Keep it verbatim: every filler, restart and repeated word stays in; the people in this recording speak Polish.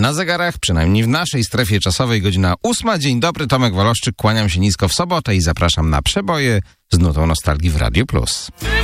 Na zegarach, przynajmniej w naszej strefie czasowej, godzina ósma. Dzień dobry, Tomek Woloszczyk, kłaniam się nisko w sobotę i zapraszam na przeboje z nutą nostalgii w Radiu Plus.